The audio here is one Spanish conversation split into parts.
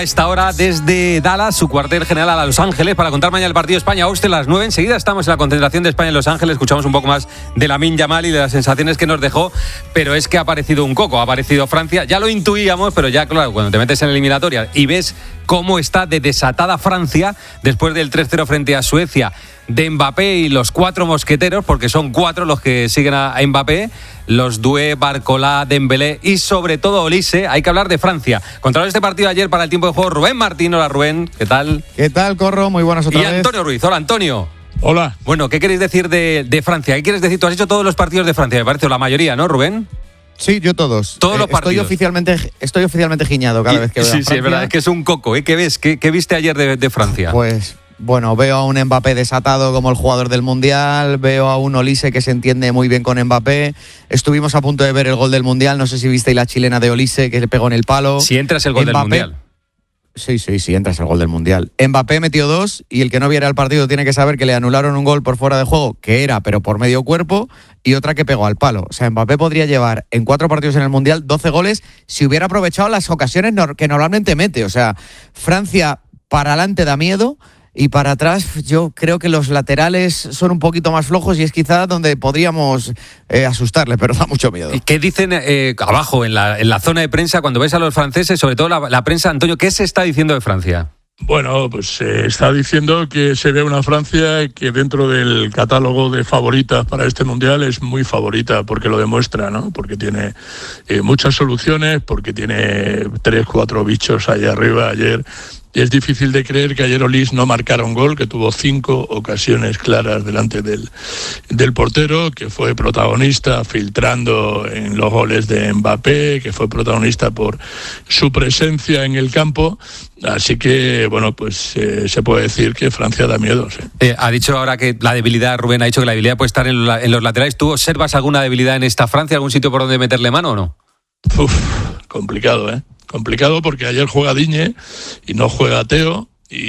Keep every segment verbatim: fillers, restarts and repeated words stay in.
Esta hora desde Dallas, su cuartel general a Los Ángeles, para contar mañana el partido España-Austria a las nueve. Enseguida estamos en la concentración de España en Los Ángeles. Escuchamos un poco más de Lamine Yamal y de las sensaciones que nos dejó. Pero es que ha aparecido un coco, ha aparecido Francia. Ya lo intuíamos, pero ya, claro, cuando te metes en la eliminatoria y ves cómo está de desatada Francia después del tres cero frente a Suecia, de Mbappé y los cuatro mosqueteros, porque son cuatro los que siguen a Mbappé, los Doué, Barcola, Dembélé y sobre todo Olise. Hay que hablar de Francia. Controló este partido ayer para el tiempo de juego Rubén Martín. Hola Rubén, ¿qué tal? ¿Qué tal, Corro? Muy buenas otra y vez. Y Antonio Ruiz. Hola Antonio. Hola. Bueno, ¿qué queréis decir de, de Francia? ¿Qué quieres decir? Tú has hecho todos los partidos de Francia, me parece, o la mayoría, ¿no, Rubén? Sí, yo todos. Todos eh, los partidos. Estoy oficialmente, estoy oficialmente giñado cada y, vez que veo sí, a Francia. Sí, es verdad, es que es un coco. ¿eh? ¿Qué ves? ¿Qué, qué viste ayer de, de Francia? Pues... Bueno, veo a un Mbappé desatado como el jugador del Mundial, veo a un Olise que se entiende muy bien con Mbappé. Estuvimos a punto de ver el gol del Mundial, no sé si visteis la chilena de Olise que le pegó en el palo. Si entras el gol Mbappé, del Mundial. Sí, sí, sí, entras el gol del Mundial. Mbappé metió dos y el que no viera el partido tiene que saber que le anularon un gol por fuera de juego, que era, pero por medio cuerpo, y otra que pegó al palo. O sea, Mbappé podría llevar en cuatro partidos en el Mundial doce goles si hubiera aprovechado las ocasiones que normalmente mete. O sea, Francia para adelante da miedo. Y para atrás yo creo que los laterales son un poquito más flojos y es quizá donde podríamos eh, asustarle, pero da mucho miedo. ¿Y qué dicen eh, abajo, en la, en la zona de prensa, cuando ves a los franceses, sobre todo la, la prensa, Antonio, qué se está diciendo de Francia? Bueno, pues se eh, está diciendo que se ve una Francia que dentro del catálogo de favoritas para este Mundial es muy favorita, porque lo demuestra, ¿no? Porque tiene eh, muchas soluciones, porque tiene tres, cuatro bichos ahí arriba ayer. Es difícil de creer que ayer Olise no marcara un gol, que tuvo cinco ocasiones claras delante del, del portero, que fue protagonista filtrando en los goles de Mbappé, que fue protagonista por su presencia en el campo. Así que, bueno, pues eh, se puede decir que Francia da miedo, sí. Eh, ha dicho ahora que la debilidad, Rubén ha dicho que la debilidad puede estar en, la, en los laterales. ¿Tú observas alguna debilidad en esta Francia, algún sitio por donde meterle mano o no? Uf, complicado, ¿eh? Complicado porque ayer juega Digne y no juega Teo,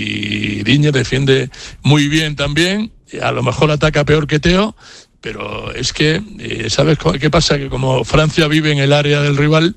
y Digne defiende muy bien también, a lo mejor ataca peor que Teo, pero es que, eh, ¿sabes qué pasa? Que como Francia vive en el área del rival,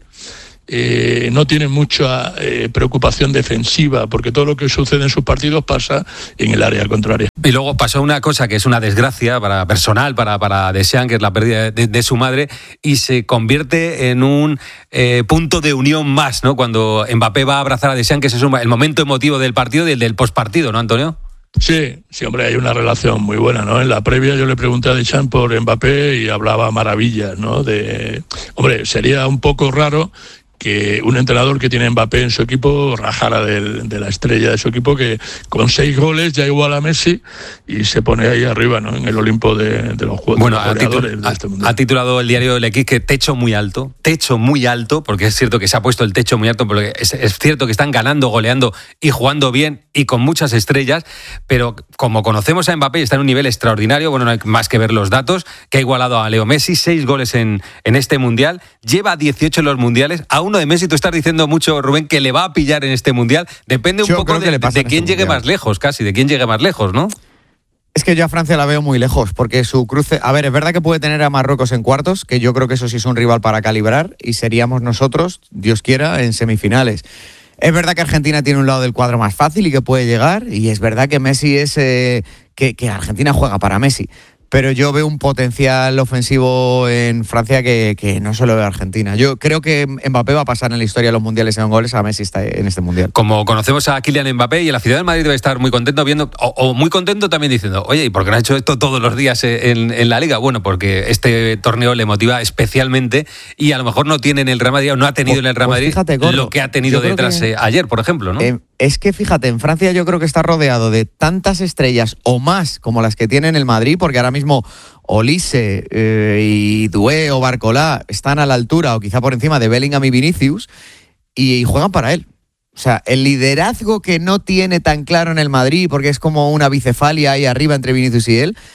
eh, no tiene mucha eh, preocupación defensiva, porque todo lo que sucede en sus partidos pasa en el área contraria. Y luego pasó una cosa que es una desgracia para personal para, para Deschamps, que es la pérdida de, de su madre, y se convierte en un eh, punto de unión más, ¿no? Cuando Mbappé va a abrazar a Deschamps, que ese es un, el momento emotivo del partido y del, del postpartido, ¿no, Antonio? Sí, sí, hombre, hay una relación muy buena, ¿no? En la previa yo le pregunté a Deschamps por Mbappé y hablaba maravillas, ¿no? De, hombre, sería un poco raro que un entrenador que tiene Mbappé en su equipo rajara de, de la estrella de su equipo, que con seis goles ya iguala a Messi y se pone ahí arriba, ¿no? En el Olimpo de, de los juegos. Bueno, ha, titul- de este ha titulado el diario del Equipo que techo muy alto, techo muy alto, porque es cierto que se ha puesto el techo muy alto, porque es, es cierto que están ganando, goleando y jugando bien y con muchas estrellas, pero como conocemos a Mbappé, está en un nivel extraordinario. Bueno, no hay más que ver los datos, que ha igualado a Leo Messi, seis goles en, en este Mundial, lleva dieciocho en los Mundiales. A uno de Messi tú estás diciendo mucho, Rubén, que le va a pillar en este Mundial. Depende un yo poco de, de quién este llegue mundial. más lejos, casi, de quién llegue más lejos, ¿no? Es que yo a Francia la veo muy lejos, porque su cruce... A ver, es verdad que puede tener a Marruecos en cuartos, que yo creo que eso sí es un rival para calibrar, y seríamos nosotros, Dios quiera, en semifinales. Es verdad que Argentina tiene un lado del cuadro más fácil y que puede llegar, y es verdad que Messi es... Eh, que, que Argentina juega para Messi. Pero yo veo un potencial ofensivo en Francia que, que no solo veo a Argentina. Yo creo que Mbappé va a pasar en la historia de los mundiales en goles, a Messi está en este mundial. Como conocemos a Kylian Mbappé, y el aficionado del Madrid debe estar muy contento viendo, o, o muy contento también diciendo, oye, ¿y por qué no ha hecho esto todos los días en, en la Liga? Bueno, porque este torneo le motiva especialmente y a lo mejor no tiene en el Real Madrid, o no ha tenido pues, en el Real Madrid, pues fíjate, lo que ha tenido detrás que, ayer, por ejemplo, ¿no? Eh, es que fíjate, en Francia yo creo que está rodeado de tantas estrellas o más como las que tiene en el Madrid, porque ahora mismo Olise eh, y Doué o Barcola están a la altura o quizá por encima de Bellingham y Vinicius y, y juegan para él. O sea, el liderazgo que no tiene tan claro en el Madrid, porque es como una bicefalia ahí arriba entre Vinicius y él,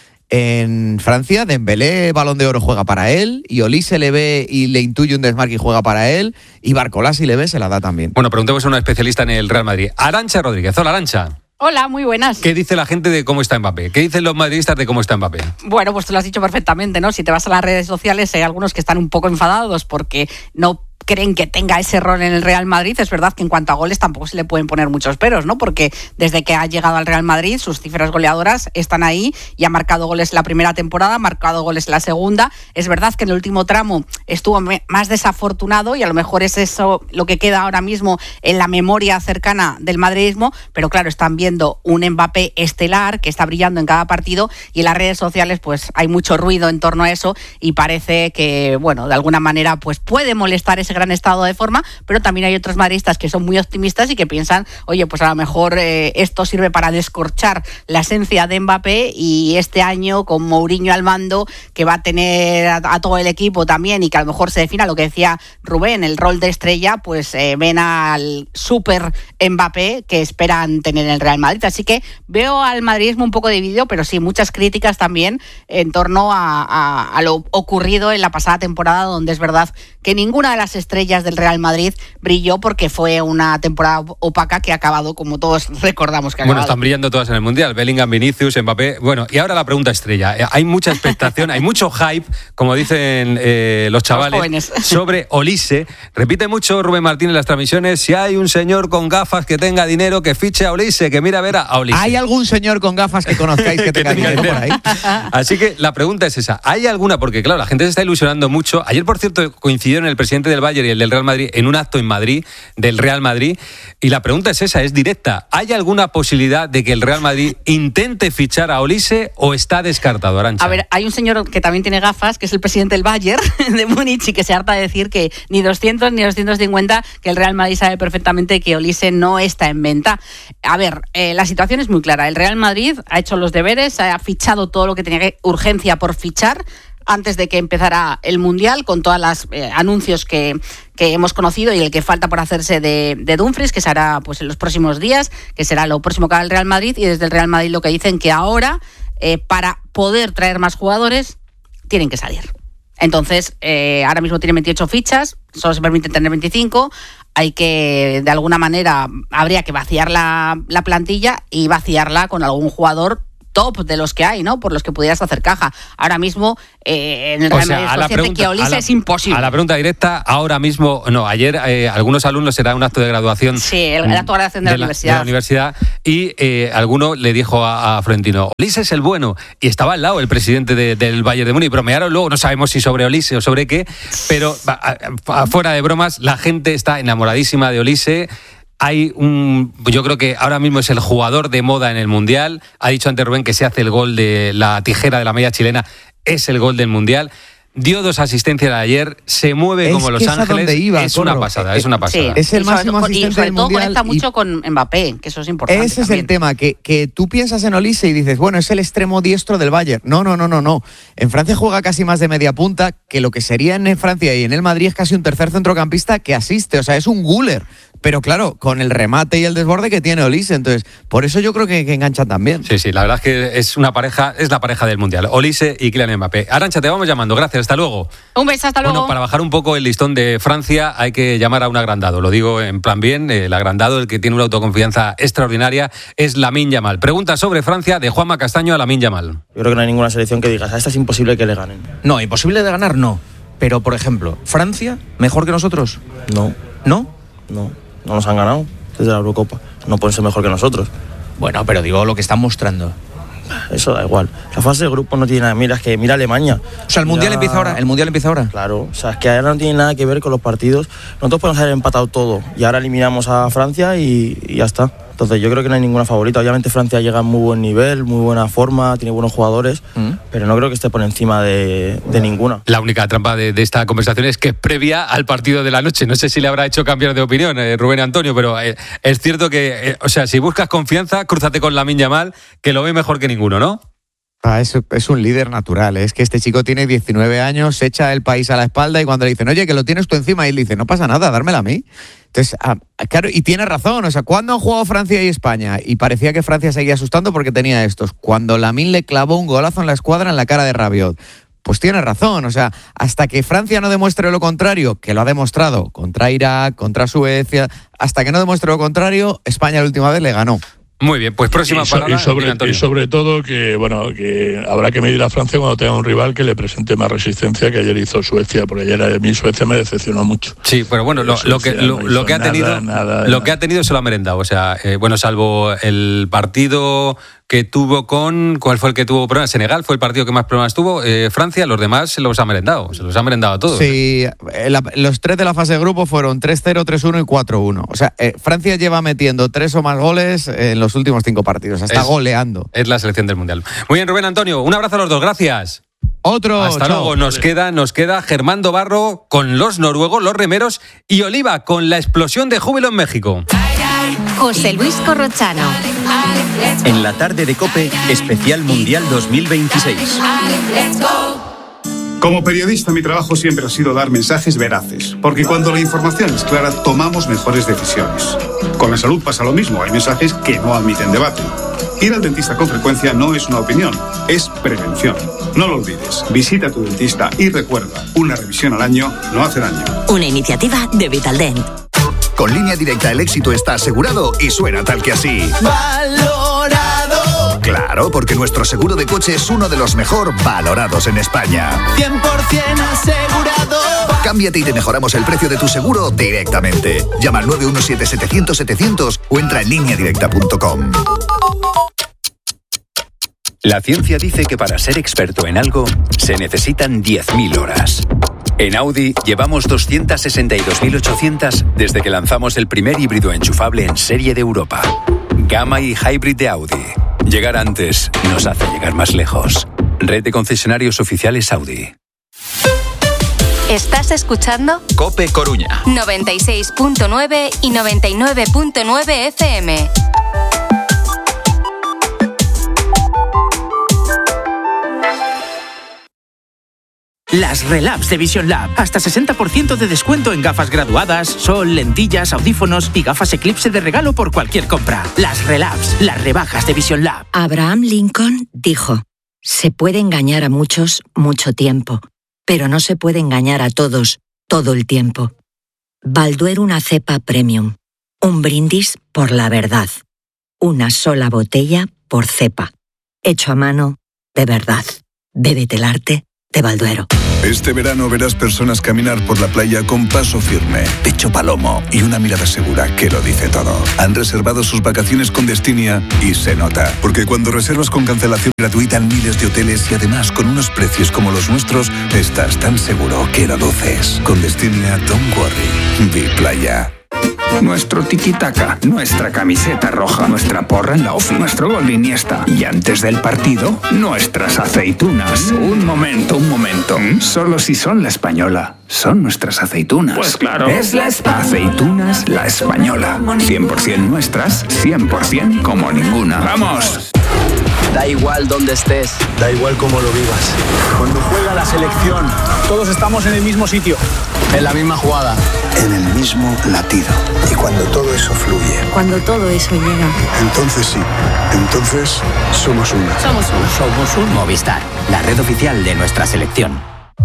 en Francia, Dembélé, Balón de Oro, juega para él, y Olise le ve y le intuye un desmarque y juega para él, y Barcola, si le ve, se la da también. Bueno, preguntemos a una especialista en el Real Madrid. Arantxa Rodríguez. Hola, Arantxa. Hola, muy buenas. ¿Qué dice la gente de cómo está Mbappé? ¿Qué dicen los madridistas de cómo está Mbappé? Bueno, pues tú lo has dicho perfectamente, ¿no? Si te vas a las redes sociales hay algunos que están un poco enfadados porque no creen que tenga ese rol en el Real Madrid. Es verdad que en cuanto a goles tampoco se le pueden poner muchos peros, ¿no? Porque desde que ha llegado al Real Madrid, sus cifras goleadoras están ahí y ha marcado goles en la primera temporada, ha marcado goles en la segunda. Es verdad que en el último tramo estuvo más desafortunado y a lo mejor es eso lo que queda ahora mismo en la memoria cercana del madridismo, pero claro, están viendo un Mbappé estelar que está brillando en cada partido y en las redes sociales pues hay mucho ruido en torno a eso y parece que, bueno, de alguna manera pues puede molestar ese gran estado de forma, pero también hay otros madridistas que son muy optimistas y que piensan, oye, pues a lo mejor eh, esto sirve para descorchar la esencia de Mbappé y este año con Mourinho al mando, que va a tener a, a todo el equipo también y que a lo mejor se defina lo que decía Rubén, el rol de estrella, pues eh, ven al super Mbappé que esperan tener en el Real Madrid. Así que veo al madridismo un poco dividido, pero sí, muchas críticas también en torno a, a, a lo ocurrido en la pasada temporada, donde es verdad que ninguna de las estrellas del Real Madrid brilló porque fue una temporada opaca que ha acabado, como todos recordamos que ha Bueno, acabado. están brillando todas en el Mundial. Bellingham, Vinicius, Mbappé. Bueno, y ahora la pregunta estrella. Hay mucha expectación, hay mucho hype, como dicen eh, los chavales, Los sobre Olise. Repite mucho Rubén Martín en las transmisiones, si hay un señor con gafas que tenga dinero, que fiche a Olise, que mira a ver a Olise. ¿Hay algún señor con gafas que conozcáis que tenga dinero por ahí? Así que la pregunta es esa. ¿Hay alguna? Porque claro, la gente se está ilusionando mucho. Ayer, por cierto, coincidieron el presidente del Bayern y el del Real Madrid en un acto en Madrid, del Real Madrid. Y la pregunta es esa, es directa. ¿Hay alguna posibilidad de que el Real Madrid intente fichar a Olise o está descartado, Arantxa? A ver, hay un señor que también tiene gafas, que es el presidente del Bayern de Múnich y que se harta de decir que ni doscientos ni doscientos cincuenta, que el Real Madrid sabe perfectamente que Olise no está en venta. A ver, eh, la situación es muy clara. El Real Madrid ha hecho los deberes, ha fichado todo lo que tenía que, urgencia por fichar antes de que empezara el Mundial, con todos los eh, anuncios que, que hemos conocido y el que falta por hacerse de, de Dumfries, que se hará pues en los próximos días, que será lo próximo que haga el Real Madrid. Y desde el Real Madrid lo que dicen que ahora, eh, para poder traer más jugadores, tienen que salir. Entonces, eh, ahora mismo tienen veintiocho fichas, solo se permiten tener veinticinco. Hay que, de alguna manera, habría que vaciar la, la plantilla y vaciarla con algún jugador top de los que hay, ¿no? Por los que pudieras hacer caja. Ahora mismo, eh, en el Real Madrid es consciente que Olise es imposible. A la pregunta directa, ahora mismo, no, ayer eh, algunos alumnos era un acto de graduación. Sí, el, el acto de graduación de, de, la, universidad. de la universidad. Y eh, alguno le dijo a, a Florentino, Olise es el bueno. Y estaba al lado el presidente de, del Bayern de Múnich. Bromearon luego, no sabemos si sobre Olise o sobre qué, pero fuera de bromas, la gente está enamoradísima de Olise. Hay un, yo creo que ahora mismo es el jugador de moda en el Mundial. Ha dicho antes Rubén que se hace el gol de la tijera de la media chilena, es el gol del Mundial. Dio dos asistencias ayer, se mueve es como Los Ángeles. Iba, es corro. una pasada, es una pasada. Sí, es el máximo sobre, asistente y sobre del todo Mundial. Conecta mucho con Mbappé, que eso es importante. Ese también. es el tema, que, que tú piensas en Olise y dices, bueno, es el extremo diestro del Bayern. No, no, no, no, no. En Francia juega casi más de media punta, que lo que sería en Francia y en el Madrid es casi un tercer centrocampista que asiste, o sea, es un Güler. Pero claro, con el remate y el desborde que tiene Olise, entonces, por eso yo creo que, que enganchan también. Sí, sí, la verdad es que es una pareja, es la pareja del Mundial, Olise y Kylian Mbappé. Arantxa, te vamos llamando, gracias, hasta luego. Un beso, hasta luego. Bueno, para bajar un poco el listón de Francia hay que llamar a un agrandado, lo digo en plan bien, el agrandado, el que tiene una autoconfianza extraordinaria, es Lamine Yamal. Pregunta sobre Francia de Juanma Castaño a Lamine Yamal. Yo creo que no hay ninguna selección que digas, a esta es imposible que le ganen. No, imposible de ganar no, pero por ejemplo, ¿Francia mejor que nosotros? No. ¿No? No. No nos han ganado desde la Eurocopa. No pueden ser mejor que nosotros. Bueno, pero digo lo que están mostrando. Eso da igual. La fase de grupo no tiene nada. Mira, es que mira Alemania. O sea, el Mundial ya... empieza ahora. El Mundial empieza ahora. Claro. O sea, es que ahora no tiene nada que ver con los partidos. Nosotros podemos haber empatado todo y ahora eliminamos a Francia y, y ya está. Entonces yo creo que no hay ninguna favorita. Obviamente Francia llega en muy buen nivel, muy buena forma, tiene buenos jugadores, mm. pero no creo que esté por encima de, de ninguna. La única trampa de, de esta conversación es que es previa al partido de la noche. No sé si le habrá hecho cambiar de opinión eh, Rubén Antonio, pero eh, es cierto que, eh, o sea, si buscas confianza, crúzate con Lamine Yamal, que lo ve mejor que ninguno, ¿no? Ah, es, es un líder natural, ¿eh? Es que este chico tiene diecinueve años, echa el país a la espalda y cuando le dicen, oye, que lo tienes tú encima, y él dice, no pasa nada, dármela a mí. Entonces, ah, claro, y tiene razón, o sea, ¿cuándo han jugado Francia y España? Y parecía que Francia seguía asustando porque tenía estos. Cuando Lamine le clavó un golazo en la escuadra en la cara de Rabiot. Pues tiene razón, o sea, hasta que Francia no demuestre lo contrario, que lo ha demostrado contra Irak, contra Suecia, hasta que no demuestre lo contrario, España la última vez le ganó. Muy bien, pues próxima y, so, parada. y, sobre, y sobre todo que bueno que habrá que medir a Francia cuando tenga un rival que le presente más resistencia que ayer hizo Suecia, porque ayer a mí Suecia me decepcionó mucho. Sí, pero bueno, lo, lo que lo, no lo que ha nada, tenido nada, lo nada. que ha tenido se lo ha merendado, o sea, eh, bueno, salvo el partido que tuvo con ¿cuál fue el que tuvo problemas? Senegal fue el partido que más problemas tuvo. Eh, Francia, los demás se los ha merendado, se los ha merendado a todos. Sí, la, los tres de la fase de grupo fueron tres cero, tres uno y cuatro uno. O sea, eh, Francia lleva metiendo tres o más goles en los últimos cinco partidos. Está es, goleando. Es la selección del Mundial. Muy bien, Rubén, Antonio, un abrazo a los dos, gracias. Otro. Hasta chao. luego. Nos queda, nos queda Germán Dobarro con los noruegos, los remeros, y Oliva con la explosión de júbilo en México. José Luis Corrochano. En la tarde de COPE, especial Mundial dos mil veintiséis. Como periodista, mi trabajo siempre ha sido dar mensajes veraces, porque cuando la información es clara, tomamos mejores decisiones. Con la salud pasa lo mismo, hay mensajes que no admiten debate. Ir al dentista con frecuencia no es una opinión, es prevención. No lo olvides, visita a tu dentista y recuerda, una revisión al año no hace daño. Una iniciativa de Vitaldent. Con Línea Directa el éxito está asegurado y suena tal que así. ¡Valorado! Claro, porque nuestro seguro de coche es uno de los mejor valorados en España. cien por ciento asegurado. Cámbiate y te mejoramos el precio de tu seguro directamente. Llama al nueve uno siete, setecientos, setecientos o entra en línea directa punto com. La ciencia dice que para ser experto en algo se necesitan diez mil horas. En Audi llevamos doscientas sesenta y dos mil ochocientas desde que lanzamos el primer híbrido enchufable en serie de Europa. Gamma y Hybrid de Audi. Llegar antes nos hace llegar más lejos. Red de concesionarios oficiales Audi. ¿Estás escuchando? COPE Coruña. noventa y seis punto nueve y noventa y nueve punto nueve F M. Las Relabs de Vision Lab. Hasta sesenta por ciento de descuento en gafas graduadas, sol, lentillas, audífonos y gafas Eclipse de regalo por cualquier compra. Las Relabs, las rebajas de Vision Lab. Abraham Lincoln dijo: se puede engañar a muchos mucho tiempo, pero no se puede engañar a todos todo el tiempo. Balduero una cepa premium. Un brindis por la verdad. Una sola botella por cepa. Hecho a mano, de verdad. Bébete el arte de Balduero. Este verano verás personas caminar por la playa con paso firme, pecho palomo y una mirada segura que lo dice todo. Han reservado sus vacaciones con Destinia y se nota, porque cuando reservas con cancelación gratuita en miles de hoteles y además con unos precios como los nuestros, estás tan seguro que lo luces. Con Destinia, don't worry. Be playa. Nuestro tiki-taka, nuestra camiseta roja, nuestra porra en la ofi, nuestro gol de Iniesta. Y antes del partido, nuestras aceitunas. Un momento, un momento. Solo si son la española. Son nuestras aceitunas. Pues claro. Es la espa- Aceitunas La Española. cien por ciento nuestras, cien por ciento como ninguna. ¡Vamos! Da igual donde estés, da igual cómo lo vivas. Cuando juega la selección, todos estamos en el mismo sitio, en la misma jugada, en el mismo latido. Y cuando todo eso fluye, Cuando todo eso llega, entonces sí, entonces somos uno. somos uno. Somos un Movistar, la red oficial de nuestra selección.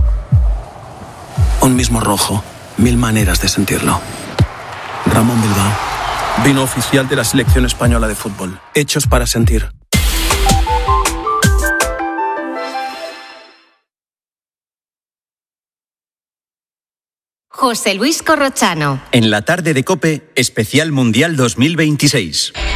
Un mismo rojo, mil maneras de sentirlo. Ramón Bilbao, vino oficial de la selección española de fútbol. Hechos para sentir. José Luis Corrochano. En la tarde de COPE, especial Mundial dos mil veintiséis.